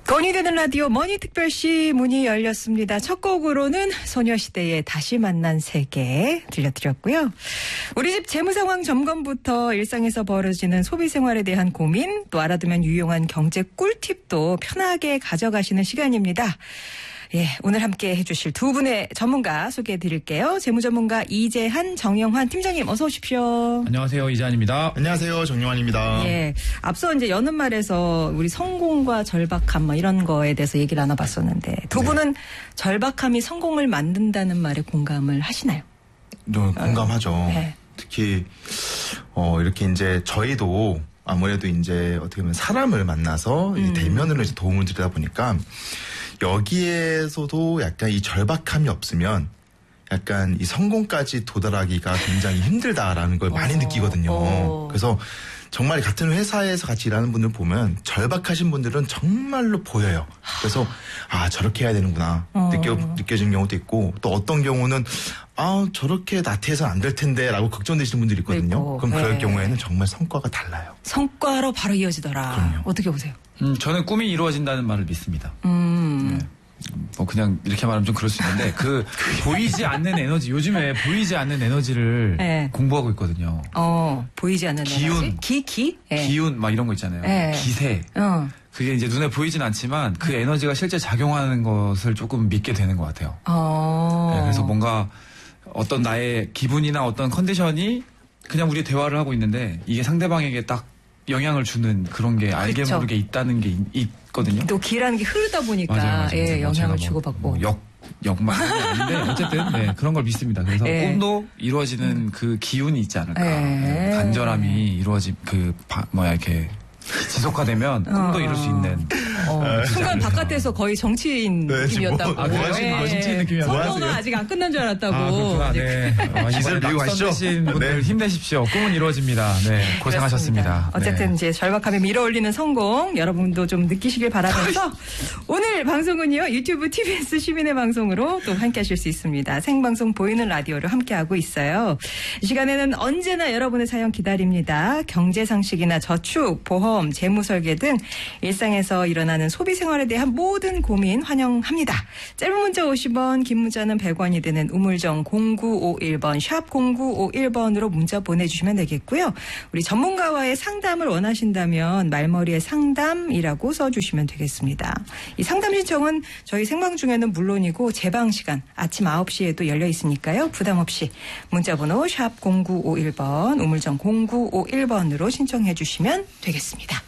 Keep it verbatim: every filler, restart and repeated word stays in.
건이 되는 라디오 머니특별시 문이 열렸습니다. 첫 곡으로는 소녀시대의 다시 만난 세계 들려드렸고요. 우리 집 재무상황 점검부터 일상에서 벌어지는 소비생활에 대한 고민, 또 알아두면 유용한 경제 꿀팁도 편하게 가져가시는 시간입니다. 예, 오늘 함께 해주실 두 분의 전문가 소개해드릴게요. 재무전문가 이재한, 정영환 팀장님 어서 오십시오. 안녕하세요, 이재한입니다. 안녕하세요, 정영환입니다. 예, 앞서 이제 여는 말에서 우리 성공과 절박함 뭐 이런 거에 대해서 얘기를 나눠봤었는데 두 분은 네. 절박함이 성공을 만든다는 말에 공감을 하시나요? 네, 공감하죠. 네. 특히 어, 이렇게 이제 저희도 아무래도 이제 어떻게 보면 사람을 만나서 음. 대면으로 이제 도움을 드리다 보니까. 여기에서도 약간 이 절박함이 없으면 약간 이 성공까지 도달하기가 굉장히 힘들다라는 걸 많이 어, 느끼거든요. 어. 그래서 정말 같은 회사에서 같이 일하는 분들 보면 절박하신 분들은 정말로 보여요. 그래서 아 저렇게 해야 되는구나 어. 느껴, 느껴지는 경우도 있고 또 어떤 경우는 아 저렇게 나태해서는 안 될 텐데 라고 걱정되시는 분들이 있거든요. 있고, 그럼 네. 그럴 경우에는 정말 성과가 달라요. 성과로 바로 이어지더라. 그럼요. 어떻게 보세요? 음, 저는 꿈이 이루어진다는 말을 믿습니다. 음. 네. 뭐 그냥 이렇게 말하면 좀 그럴 수 있는데 그 보이지 않는 에너지, 요즘에 보이지 않는 에너지를 네. 공부하고 있거든요. 어, 보이지 않는 기운, 에너지? 기, 기? 네. 기운 막 이런 거 있잖아요. 네. 기세. 어. 그게 이제 눈에 보이진 않지만 그 에너지가 실제 작용하는 것을 조금 믿게 되는 것 같아요. 어. 네, 그래서 뭔가 어떤 나의 기분이나 어떤 컨디션이 그냥 우리 대화를 하고 있는데 이게 상대방에게 딱 영향을 주는 그런 게 알게 그렇죠. 모르게 있다는 게 있, 있거든요. 또 기라는 게 흐르다 보니까 맞아요, 맞아요. 예, 뭐 영향을 뭐, 주고받고. 뭐 역, 역만 아닌데 어쨌든 네, 그런 걸 믿습니다. 그래서 예. 꿈도 이루어지는 음. 그 기운이 있지 않을까. 예. 네, 간절함이 이루어진 그 바, 뭐야 이렇게 지속화되면 꿈도 어. 이룰 수 있는. 어, 순간 바깥에서 거의 정치인 네, 느낌이었다고. 뭐, 뭐 하시는 거예요? 정치인 느낌이었어요? 뭐 선거가 하세요? 아직 안 끝난 줄 알았다고. 아, 그렇구나. 네. 아, 기세를 밀고 가시죠. 낙선되신 분들 네. 힘내십시오. 꿈은 이루어집니다. 네. 고생하셨습니다. 그렇습니다. 어쨌든 네. 이제 절박함에 밀어올리는 성공 여러분도 좀 느끼시길 바라면서 오늘 방송은요 유튜브 티비에스 시민의 방송으로 또 함께 하실 수 있습니다. 생방송 보이는 라디오로 함께하고 있어요. 이 시간에는 언제나 여러분의 사연 기다립니다. 경제상식이나 저축, 보험, 재무설계 등 일상에서 일어나는 소비생활에 대한 모든 고민 환영합니다. 짧은 문자 오십 원, 긴 문자는 백 원이 되는 우물정 공구오일 번 샵 공구오일 번으로 문자 보내주시면 되겠고요. 우리 전문가와의 상담을 원하신다면 말머리에 상담이라고 써주시면 되겠습니다. 이 상담 신청은 저희 생방 중에는 물론이고 재방 시간 아침 아홉 시에도 열려 있으니까요. 부담 없이 문자번호 샵 공구오일 번 우물정 공구오일 번으로 신청해 주시면 되겠습니다.